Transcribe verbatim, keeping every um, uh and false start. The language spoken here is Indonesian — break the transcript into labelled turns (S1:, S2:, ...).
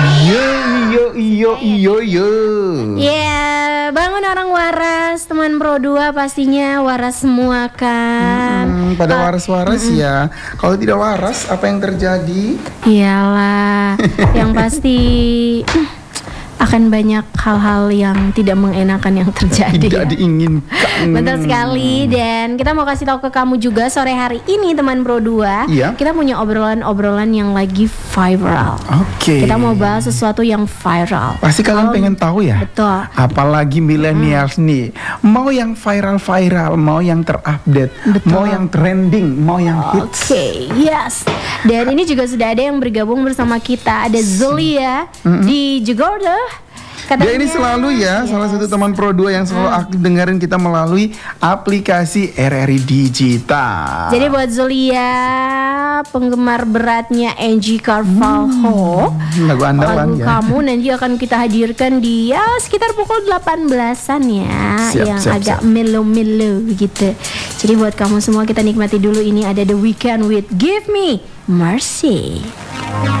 S1: Yo yo yo yo yo.
S2: Ya, bangun orang waras, teman Pro dua pastinya waras semua kan.
S1: Hmm, pada
S2: Pa-
S1: waras-waras ya. Kalau tidak waras, apa yang terjadi?
S2: Iyalah, yang pasti akan banyak hal-hal yang tidak mengenakan yang terjadi.
S1: Tidak
S2: ya.
S1: diinginkan.
S2: Betul sekali. Dan kita mau kasih tahu ke kamu juga sore hari ini teman Pro dua,
S1: Iya.
S2: kita punya obrolan-obrolan yang lagi viral.
S1: Oke.
S2: Kita mau bahas sesuatu yang viral.
S1: Pasti kalian
S2: Kalau-
S1: pengen tahu ya.
S2: Betul.
S1: Apalagi millennials nih, mau yang viral-viral, mau yang terupdate,
S2: Betul.
S1: mau yang trending, mau yang hits.
S2: Oke, yes. Dan ini juga sudah ada yang bergabung bersama kita. Ada Zulia di Jakarta.
S1: Dia ini selalu ya, salah satu teman Pro dua yang selalu aktif dengerin kita melalui aplikasi R R I Digital.
S2: Jadi buat Zulia, penggemar beratnya Angie Carvalho,
S1: Lagu andalan
S2: lagu
S1: ya.
S2: kamu nanti akan kita hadirkan di ya sekitar pukul delapan belasan ya,
S1: Siap,
S2: yang
S1: siap,
S2: agak
S1: siap.
S2: melo-melo gitu. Jadi buat kamu semua kita nikmati dulu, ini ada The Weeknd with Give Me Mercy.